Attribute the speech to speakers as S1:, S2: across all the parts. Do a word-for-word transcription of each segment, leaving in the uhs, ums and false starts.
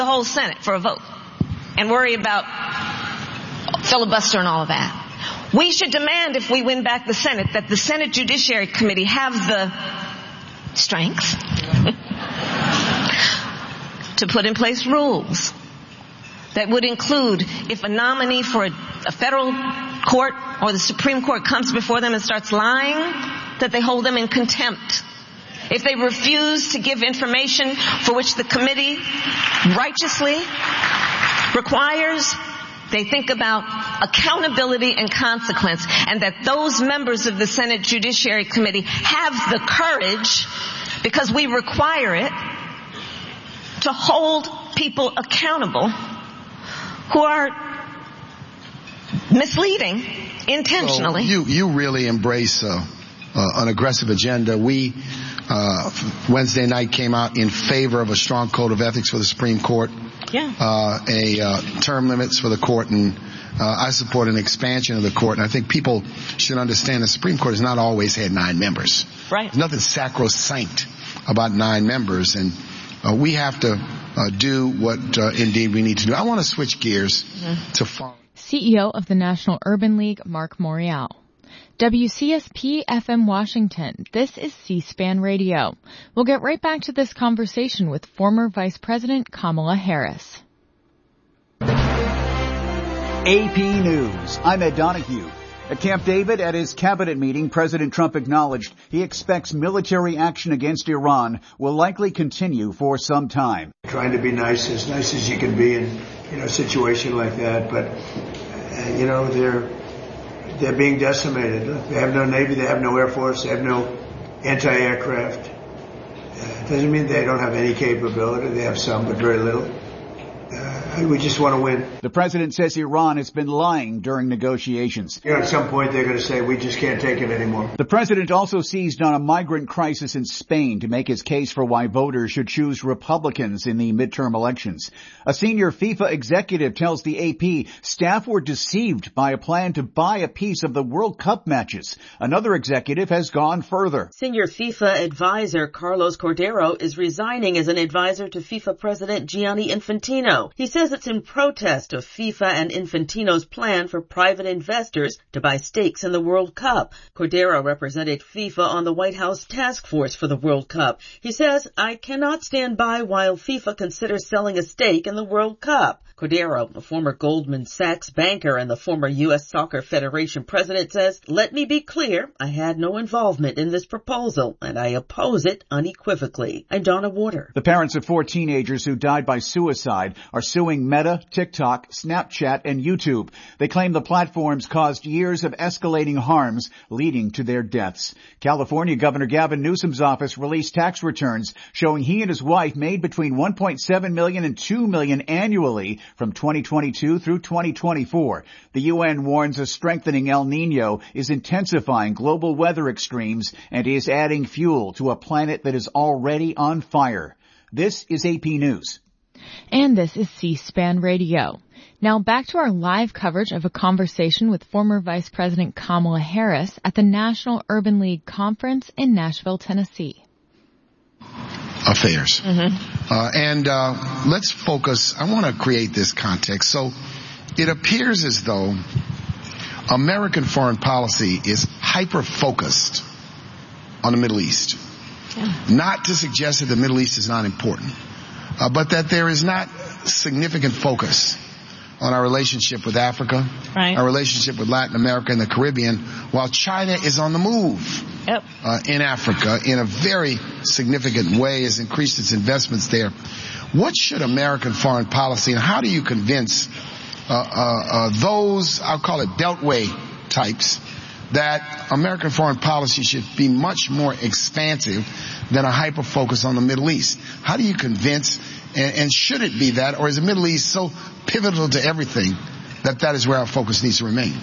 S1: the whole Senate for a vote and worry about filibuster and all of that. We should demand, if we win back the Senate, that the Senate Judiciary Committee have the strength to put in place rules that would include, if a nominee for a, a federal court or the Supreme Court comes before them and starts lying, that they hold them in contempt. If they refuse to give information for which the committee righteously requires, they think about accountability and consequence, and that those members of the Senate Judiciary Committee have the courage, because we require it, to hold people accountable who are misleading intentionally.
S2: So you, you really embrace uh, uh, an aggressive agenda. We, uh, Wednesday night came out in favor of a strong code of ethics for the Supreme Court.
S1: Yeah.
S2: Uh, a uh, term limits for the court, and uh, I support an expansion of the court. And I think people should understand the Supreme Court has not always had nine members.
S1: Right.
S2: There's nothing sacrosanct about nine members, and uh, we have to uh, do what uh, indeed we need to do. I want to switch gears mm-hmm. to follow.
S3: C E O of the National Urban League, Mark Morial. W C S P F M Washington. This is C-SPAN Radio. We'll get right back to this conversation with former Vice President Kamala Harris.
S4: A P News. I'm Ed Donahue. At Camp David, at his cabinet meeting, President Trump acknowledged he expects military action against Iran will likely continue for some time.
S5: Trying to be nice, as nice as you can be in, you know, a situation like that, but, uh, you know, they're They're being decimated. They have no Navy, they have no Air Force, they have no anti-aircraft. Uh, doesn't mean they don't have any capability. They have some, but very little. Uh, we just want to win.
S4: The president says Iran has been lying during negotiations.
S5: You know, at some point they're going to say, we just can't take it anymore.
S4: The president also seized on a migrant crisis in Spain to make his case for why voters should choose Republicans in the midterm elections. A senior FIFA executive tells the A P staff were deceived by a plan to buy a piece of the World Cup matches. Another executive has gone further.
S6: Senior FIFA advisor Carlos Cordero is resigning as an advisor to FIFA President Gianni Infantino. He says it's in protest of FIFA and Infantino's plan for private investors to buy stakes in the World Cup. Cordero represented FIFA on the White House task force for the World Cup. He says, I cannot stand by while FIFA considers selling a stake in the World Cup. Cordero, a former Goldman Sachs banker and the former U S Soccer Federation president, says, let me be clear, I had no involvement in this proposal, and I oppose it unequivocally. I'm Donna Warder.
S4: The parents of four teenagers who died by suicide are suing Meta, TikTok, Snapchat, and YouTube. They claim the platforms caused years of escalating harms leading to their deaths. California Governor Gavin Newsom's office released tax returns showing he and his wife made between one point seven million dollars and two million dollars annually from twenty twenty-two through twenty twenty-four. The U N warns a strengthening El Niño is intensifying global weather extremes and is adding fuel to a planet that is already on fire. This is A P News.
S3: And this is C-SPAN Radio. Now back to our live coverage of a conversation with former Vice President Kamala Harris at the National Urban League Conference in Nashville, Tennessee.
S2: Affairs. Mm-hmm. Uh, and uh, let's focus. I want to create this context. So it appears as though American foreign policy is hyper-focused on the Middle East. Yeah. Not to suggest that the Middle East is not important, uh, but that there is not significant focus on our relationship with Africa,
S1: right.
S2: our relationship with Latin America and the Caribbean, while China is on the move
S1: yep.
S2: uh, in Africa in a very significant way, has increased its investments there. What should American foreign policy, and how do you convince uh, uh, uh, those, I'll call it beltway types, that American foreign policy should be much more expansive than a hyper-focus on the Middle East? How do you convince, and, and should it be that, or is the Middle East so pivotal to everything that that is where our focus needs to remain?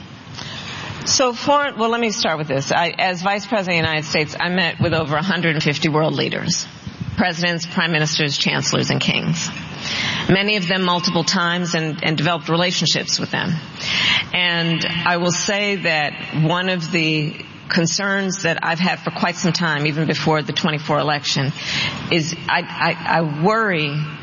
S1: So foreign, well, let me start with this. I, as Vice President of the United States, I met with over one hundred fifty world leaders, presidents, prime ministers, chancellors, and kings. Many of them multiple times, and, and developed relationships with them. And I will say that one of the concerns that I've had for quite some time, even before the twenty-four election, is I, I, I worry